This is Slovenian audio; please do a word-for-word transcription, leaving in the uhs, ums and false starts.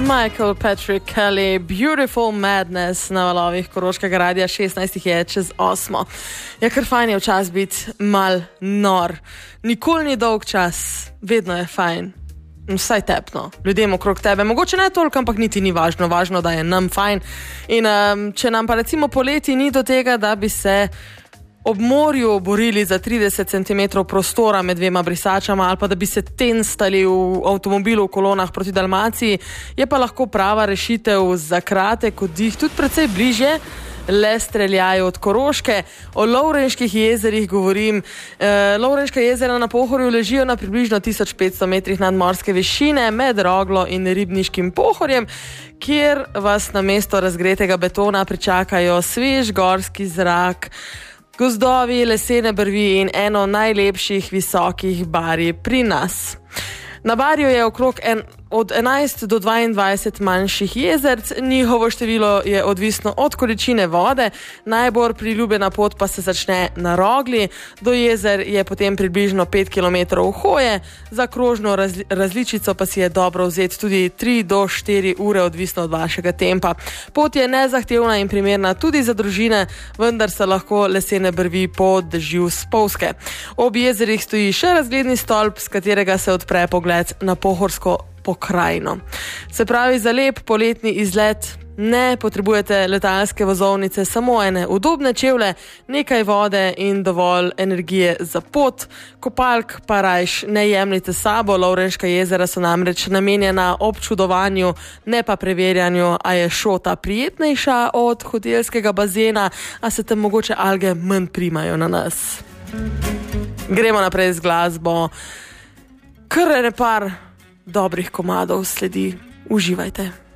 Michael Patrick Kelly, Beautiful Madness na valovih Koroškega radia, šestnajst je čez osmo. Ja, kar fajn je včas biti mal nor. Nikoli ni dolg čas, vedno je fajn. Vsaj tepno, ljudem okrog tebe. Mogoče ne toliko, ampak niti ni važno, važno, da je nam fajn. In um, če nam pa recimo poleti ni do tega, da bi se ob morju borili za trideset centimetrov prostora med dvema brisačama ali pa da bi se tenstali v avtomobilu v kolonah proti Dalmaciji, je pa lahko prava rešitev za kratek oddih tudi precej bližje, le streljajo od Koroške. O Lovrenških jezerih govorim. E, Lovrenška jezera na Pohorju ležijo na približno tisoč petsto metrih nadmorske višine med Roglo in Ribniškim Pohorjem, kjer vas na mesto razgretega betona pričakajo svež gorski zrak, gozdovi, lesene brvi in eno najlepših visokih barij pri nas. Na Barju je okrog en, od enajst do dvaindvajset manjših jezerc, njihovo število je odvisno od količine vode, najbolj priljubljena pot pa se začne na Rogli, do jezer je potem približno pet kilometrov hoje, za krožno razli, različico pa si je dobro vzeti tudi tri do štiri ure, odvisno od vašega tempa. Pot je nezahtevna in primerna tudi za družine, vendar se lahko lesene brvi po dežju spolzke. Ob jezerih stoji še razgledni stolp, s katerega se odpre pogled na pohorsko pokrajino. Se pravi, za lep poletni izlet ne potrebujete letalske vozovnice, samo ene udobne čevlje, nekaj vode in dovolj energije za pot. Kopalk pa rajš ne jemljite sabo, Lovrenška jezera so namreč namenjena občudovanju, ne pa preverjanju, a je šota prijetnejša od hotelskega bazena, a se tam mogoče alge manj primajo na nas. Gremo naprej z glasbo. Kar ene par dobrih komadov sledi. Uživajte.